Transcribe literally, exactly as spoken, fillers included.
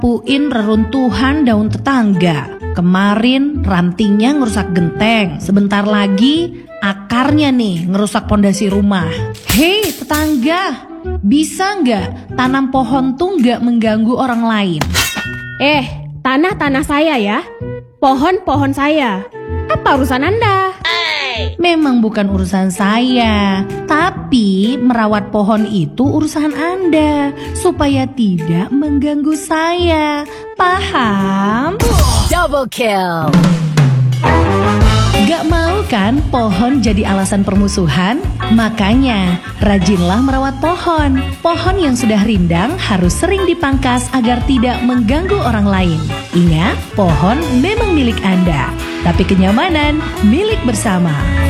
nyapuin reruntuhan daun tetangga. Kemarin rantingnya ngerusak genteng, sebentar lagi akarnya nih ngerusak pondasi rumah. Hei tetangga, bisa nggak tanam pohon tuh nggak mengganggu orang lain? Eh, tanah-tanah saya ya, pohon-pohon saya. Apa urusan Anda? Memang bukan urusan saya, tapi merawat pohon itu urusan Anda, supaya tidak mengganggu saya. Paham? Double kill. Gak mau kan pohon jadi alasan permusuhan? Makanya rajinlah merawat pohon. Pohon yang sudah rindang harus sering dipangkas agar tidak mengganggu orang lain. Ingat, pohon memang milik Anda, tapi kenyamanan milik bersama.